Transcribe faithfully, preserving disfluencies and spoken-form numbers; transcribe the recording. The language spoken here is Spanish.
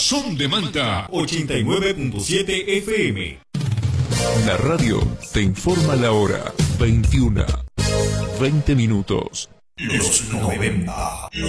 Son de Manta ochenta y nueve punto siete F M. La radio te informa la hora. veintiuna, veinte minutos. Los noventa.